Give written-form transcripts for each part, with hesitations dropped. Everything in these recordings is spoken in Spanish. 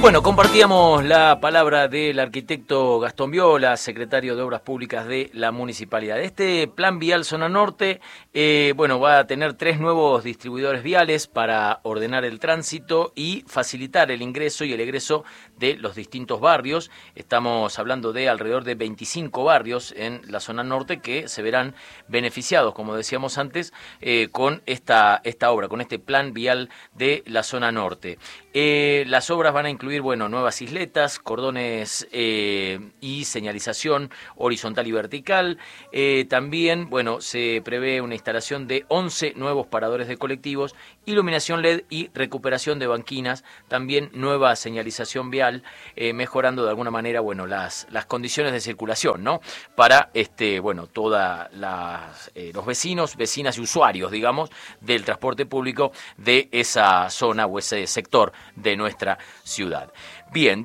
Bueno, compartíamos la palabra del arquitecto Gastón Viola, secretario de Obras Públicas de la Municipalidad. Este plan vial Zona Norte, va a tener 3 nuevos distribuidores viales para ordenar el tránsito y facilitar el ingreso y el egreso de los distintos barrios. Estamos hablando de alrededor de 25 barrios en la Zona Norte que se verán beneficiados, como decíamos antes, con esta obra, con este plan vial de la Zona Norte. Las obras van a incluir nuevas isletas, cordones y señalización horizontal y vertical. También, se prevé una instalación de 11 nuevos paradores de colectivos, iluminación LED y recuperación de banquinas. También nueva señalización vial, mejorando de alguna manera, las condiciones de circulación, ¿no? Para, toda los vecinos, vecinas y usuarios, digamos, del transporte público de esa zona o ese sector de nuestra ciudad. Bien,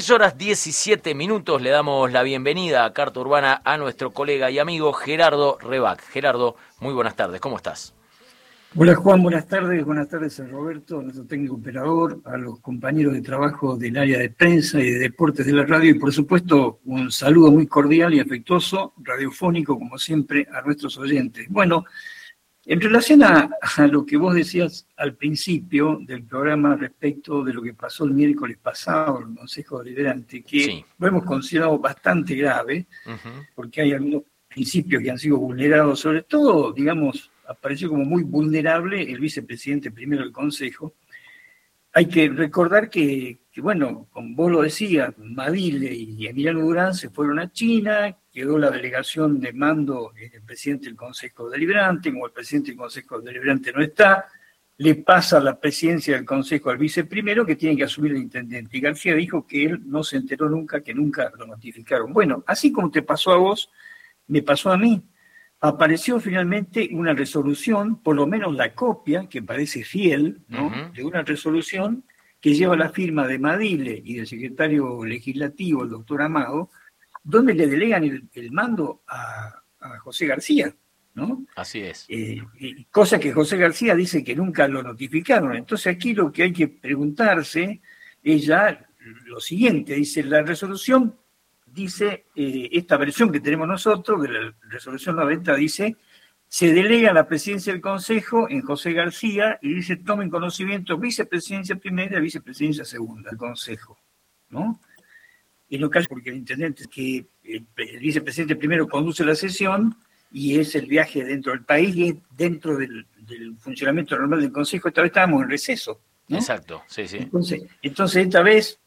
16:17, le damos la bienvenida a Carta Urbana a nuestro colega y amigo Gerardo Rebac. Gerardo, muy buenas tardes, ¿cómo estás? Hola Juan, buenas tardes a Roberto, a nuestro técnico operador, a los compañeros de trabajo del área de prensa y de deportes de la radio y por supuesto un saludo muy cordial y afectuoso, radiofónico como siempre, a nuestros oyentes. Bueno, en relación a lo que vos decías al principio del programa respecto de lo que pasó el miércoles pasado en el Consejo Deliberante, que sí, lo hemos considerado bastante grave, porque hay algunos principios que han sido vulnerados, sobre todo, digamos, apareció como muy vulnerable el vicepresidente primero del Consejo. Hay que recordar que como vos lo decías, Madile y Emiliano Durán se fueron a China, quedó la delegación de mando del presidente del Consejo Deliberante, como el presidente del Consejo Deliberante no está, le pasa la presidencia del Consejo al viceprimero que tiene que asumir el intendente. Y García dijo que él no se enteró nunca, que nunca lo notificaron. Bueno, así como te pasó a vos, me pasó a mí. Apareció finalmente una resolución, por lo menos la copia, que parece fiel, ¿no? De una resolución que lleva la firma de Madile y del secretario legislativo, el doctor Amado, donde le delegan el mando a José García, ¿no? Así es. Cosa que José García dice que nunca lo notificaron. Entonces aquí lo que hay que preguntarse es ya lo siguiente, dice la resolución. Dice, esta versión que tenemos nosotros, de la resolución 90, dice, se delega la presidencia del Consejo en José García y dice, tomen conocimiento vicepresidencia primera y vicepresidencia segunda del Consejo, ¿no? En lo caso, porque el intendente es que el vicepresidente primero conduce la sesión y es el viaje dentro del país y es dentro del funcionamiento normal del Consejo. Esta vez estábamos en receso, ¿no? Exacto, sí, sí. Entonces esta vez...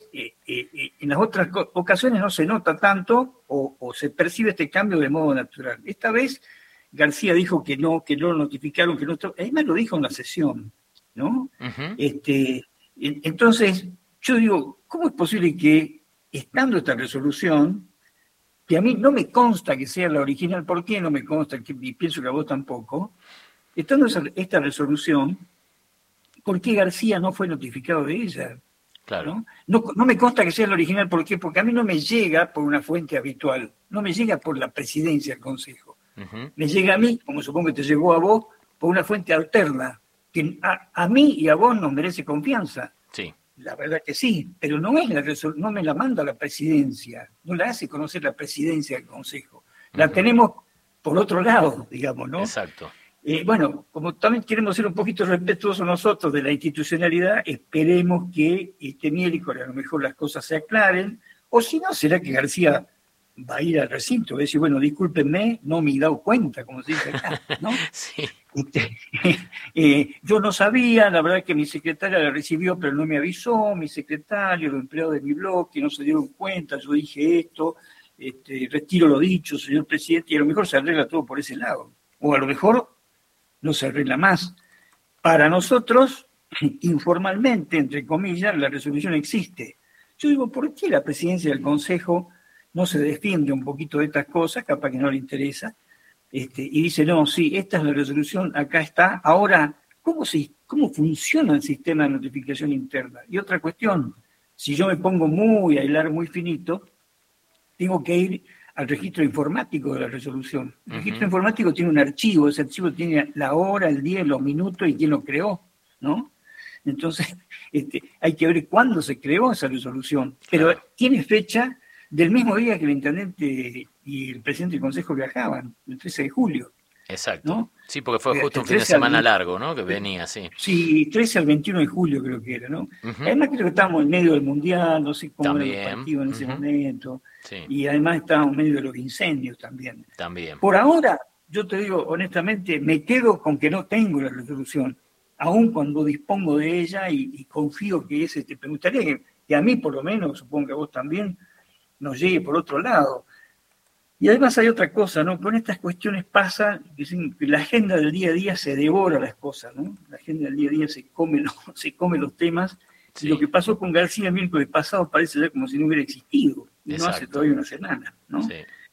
en las otras ocasiones no se nota tanto o se percibe este cambio de modo natural. Esta vez García dijo que no lo notificaron, que no, además lo dijo en la sesión, ¿no? Entonces, yo digo, ¿cómo es posible que, estando esta resolución, que a mí no me consta que sea la original, ¿por qué no me consta? Y pienso que a vos tampoco, estando esta resolución, ¿por qué García no fue notificado de ella? Claro. No me consta que sea el original, ¿por qué? Porque a mí no me llega por una fuente habitual, no me llega por la presidencia del Consejo. Me llega a mí, como supongo que te llegó a vos, por una fuente alterna, que a mí y a vos nos merece confianza. Sí. La verdad que sí, pero no me la manda la presidencia, no la hace conocer la presidencia del Consejo. La tenemos por otro lado, digamos, ¿no? Exacto. Como también queremos ser un poquito respetuosos nosotros de la institucionalidad, esperemos que este miércoles a lo mejor las cosas se aclaren, o si no, será que García va a ir al recinto, va a decir, bueno, discúlpenme, no me he dado cuenta, como se dice acá, ¿no? Sí. Yo no sabía, la verdad que mi secretaria la recibió, pero no me avisó, mi secretario, los empleados de mi bloque no se dieron cuenta, yo dije esto, retiro lo dicho, señor presidente, y a lo mejor se arregla todo por ese lado, o a lo mejor no se arregla más. Para nosotros, informalmente, entre comillas, la resolución existe. Yo digo, ¿por qué la presidencia del Consejo no se defiende un poquito de estas cosas? Capaz que no le interesa. Y dice, no, sí, esta es la resolución, acá está. Ahora, ¿cómo funciona el sistema de notificación interna? Y otra cuestión, si yo me pongo a hilar muy finito, tengo que ir al registro informático de la resolución. El registro informático tiene un archivo, ese archivo tiene la hora, el día, los minutos y quién lo creó, ¿no? Entonces, hay que ver cuándo se creó esa resolución. Pero Claro. tiene fecha del mismo día que el intendente y el presidente del Consejo viajaban, el 13 de julio, Exacto. ¿no? Sí, porque fue justo Del un fin de 13 al semana 20 largo, ¿no? Que venía, sí. Sí, 13 al 21 de julio creo que era, ¿no? Ujú. Además creo que estábamos en medio del Mundial, no sé cómo eran los También. partidos en ese Ujú. momento, Sí, y además estábamos en medio de los incendios también. también. Por ahora, yo te digo honestamente, me quedo con que no tengo la resolución, aun cuando dispongo de ella y confío que es me gustaría que a mí por lo menos, supongo que a vos también, nos llegue por otro lado. Y además hay otra cosa, ¿no? Con estas cuestiones pasa que la agenda del día a día se devora las cosas, ¿no? La agenda del día a día se come los temas. Y lo Sí, que pasó con García el miércoles pasado parece ya como si no hubiera existido. Y no hace exacto. todavía una semana, ¿no? Sí.